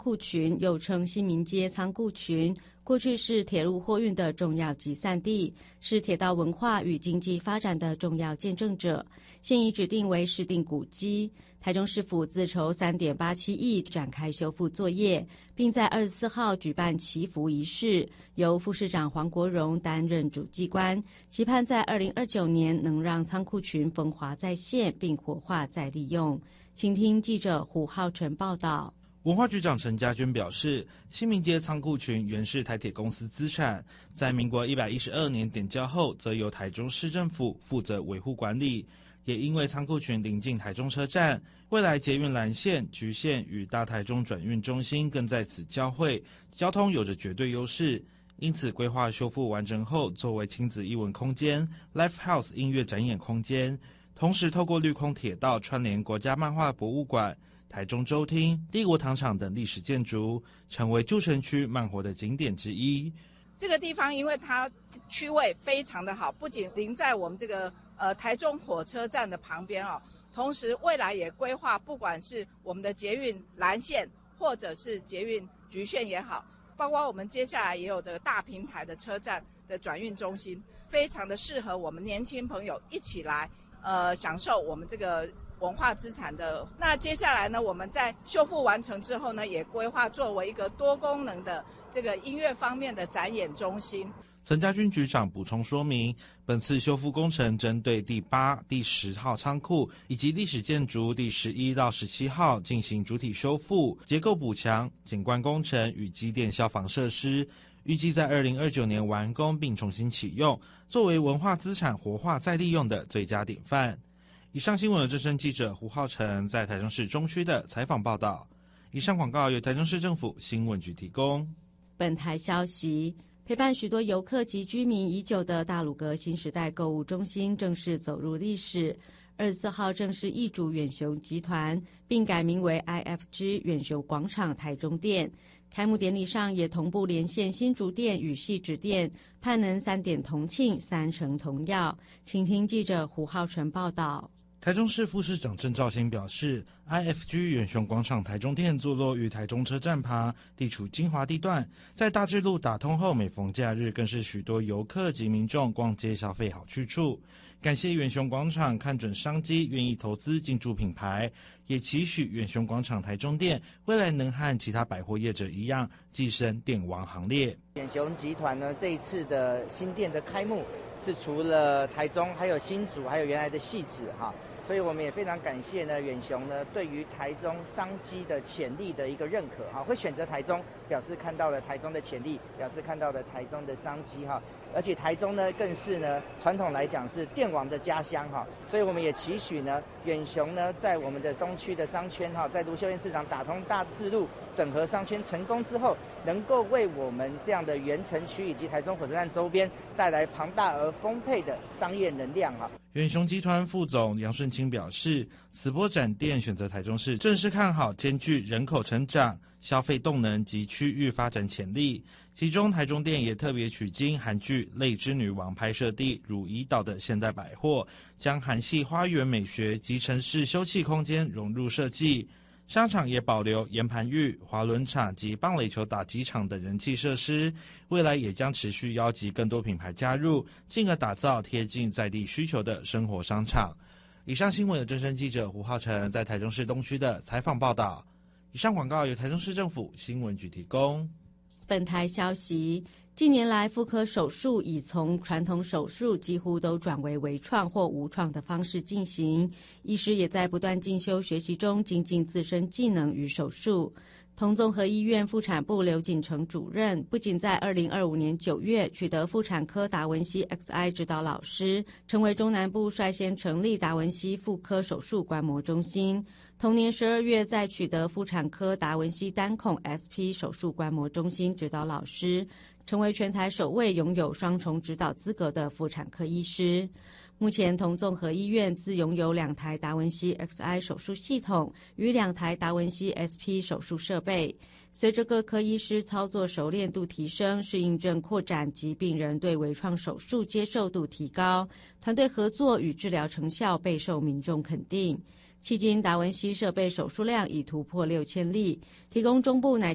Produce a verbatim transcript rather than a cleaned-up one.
库群，又称新民街仓库群，过去是铁路货运的重要集散地，是铁道文化与经济发展的重要见证者，现已指定为市定古迹。台中市府自筹 三点八七亿展开修复作业，并在二十四号举办祈福仪式，由副市长黄国荣担任主祭官，期盼在二零二九年能让仓库群风华再现，并活化再利用。请听记者胡浩成报道。 文化局长陈家娟表示，新民街仓库群原是台铁公司资产，在民国一百一十二年点交后，则由台中市政府负责维护管理。也因为仓库群临近台中车站，未来捷运蓝线、橘线与大台中转运中心更在此交汇，交通有着绝对优势。因此，规划修复完成后，作为亲子艺文空间、Live House 音乐展演空间，同时透过绿空铁道串联国家漫画博物馆、台中州厅、帝国糖厂等历史建筑，成为旧城区慢活的景点之一。 这个地方因为它区位非常的好，不仅临在我们这个呃台中火车站的旁边哦，同时未来也规划不管是我们的捷运蓝线或者是捷运橘线也好，包括我们接下来也有的大平台的车站的转运中心，非常的适合我们年轻朋友一起来呃享受我们这个文化资产的。那接下来呢，我们在修复完成之后呢，也规划作为一个多功能的这个音乐方面的展演中心。 陈家军局长补充说明，本次修复工程针对第八、第十号仓库以及历史建筑第十一到十七号进行主体修复、结构补强、景观工程与机电消防设施，预计在二零二九年完工并重新启用，作为文化资产活化再利用的最佳典范。以上新闻由正声记者胡浩成在台中市中区的采访报道。以上广告由台中市政府新闻局提供。 本台消息，陪伴许多游客及居民已久的大鲁阁新时代购物中心正式走入历史。二十四号正式易主远雄集团，并改名为 I F G 远雄广场台中店。开幕典礼上也同步连线新竹店与汐止店，盼能三点同庆，三成同耀。请听记者胡浩纯报道。 台中市副市长郑肇兴表示 ，I F G 远雄广场台中店坐落于台中车站旁，地处精华地段，在大智路打通后，每逢假日更是许多游客及民众逛街消费好去处。感谢远雄广场看准商机，愿意投资进驻品牌，也期许远雄广场台中店未来能和其他百货业者一样，跻身店王行列。 远雄集团呢，这一次的新店的开幕是除了台中，还有新竹，还有原来的汐止哈。所以我们也非常感谢呢，远雄呢对于台中商机的潜力的一个认可哈，会选择台中，表示看到了台中的潜力，表示看到了台中的商机哈。而且台中呢，更是呢传统来讲是电王的家乡哈，所以我们也期许呢，远雄呢在我们的东区的商圈哈，在卢秀燕市场打通大智路整合商圈成功之后，能够为我们这样的原城区以及台中火车站周边带来庞大而丰沛的商业能量哈。 远雄集团副总杨顺清表示，此波展店选择台中市，正是看好兼具人口成长、消费动能及区域发展潜力。其中台中店也特别取经韩剧《泪之女王》拍摄地汝矣岛的现代百货，将韩系花园美学及城市休憩空间融入设计。商场也保留岩盘浴、滑轮场及棒垒球打击场等人气设施，未来也将持续邀集更多品牌加入，进而打造贴近在地需求的生活商场。以上新闻由正声记者胡浩成在台中市东区的采访报道。以上广告由台中市政府新闻局提供。 本台消息，近年来妇科手术已从传统手术几乎都转为微创或无创的方式进行，医师也在不断进修学习中精进自身技能与手术。同综合医院妇产部刘锦成主任不仅在二零二五年九月取得妇产科达文西 X I 指导老师，成为中南部率先成立达文西妇科手术观摩中心，同年十二月再取得妇产科达文西单孔 S P 手术观摩中心指导老师，成为全台首位拥有双重指导资格的妇产科医师。目前同综合医院自拥有两台达文西 X I 手术系统与两台达文西 S P 手术设备。随着各科医师操作熟练度提升，适应症扩展及病人对微创手术接受度提高，团队合作与治疗成效备受民众肯定。迄今达文西设备手术量已突破六千例，提供中部乃